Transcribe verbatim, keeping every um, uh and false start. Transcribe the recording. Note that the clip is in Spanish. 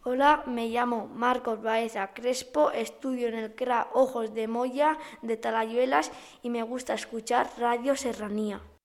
Hola, me llamo Marcos Baeza Crespo, estudio en el C R A Ojos de Moya de Talayuelas y me gusta escuchar Radio Serranía.